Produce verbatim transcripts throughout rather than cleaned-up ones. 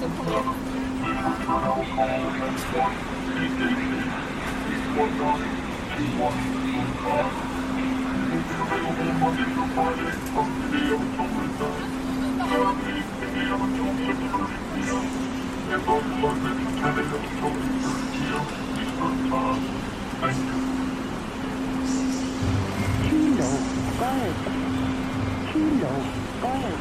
통해. Kilo Golf. Kilo Golf.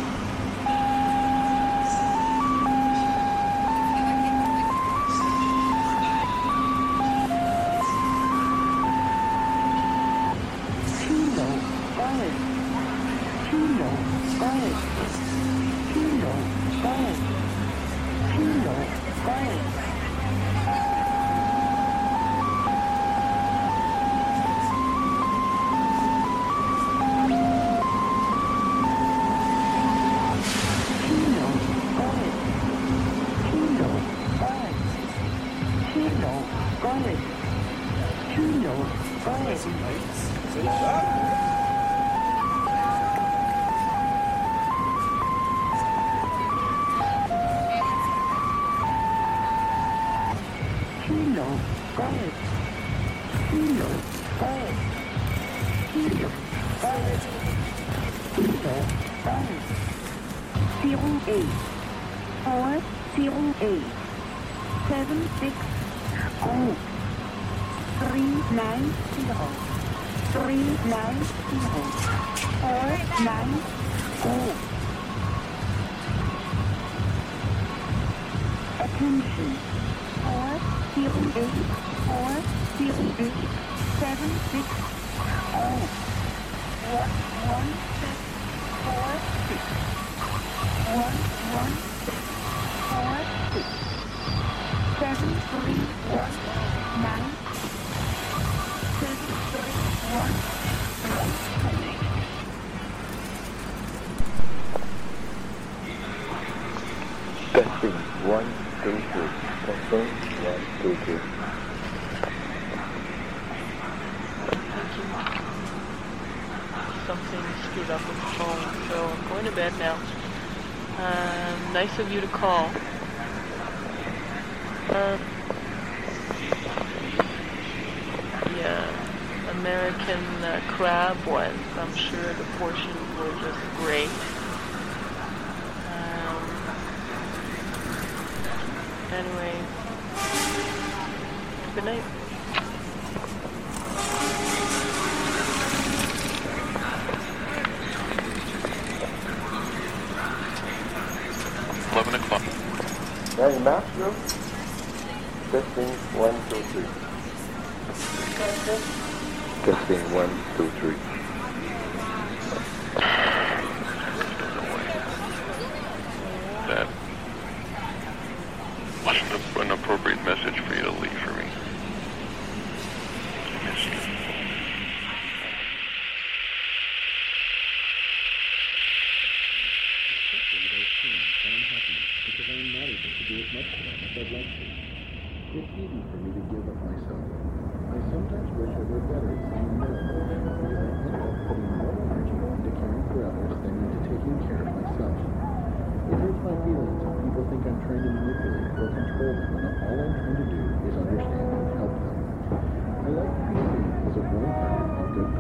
Kilo Golf. Kilo Golf. Kilo Golf. Kilo Golf. Zero eight four zero eight seven six oh three nine zero three nine zero four nine oh. Attention. Four zero eight four zero eight seven six oh one one six four six one one six four six seven three one nine seven three one one. Testing one two three. Testing one two three. Something screwed up with the phone, so I'm going to bed now. Um, nice of you to call. Uh, yeah, American uh, crab ones. I'm sure the portions were just great. Um, anyway, good night. eleven o'clock. Hey, Master. Testing one two three. Testing one two three. That wasn't an appropriate message for you to leave for me. I miss you. Because I am not able to do as much for them as I'd like to. It's easy for me to give up myself. I sometimes wish I were better at saying no.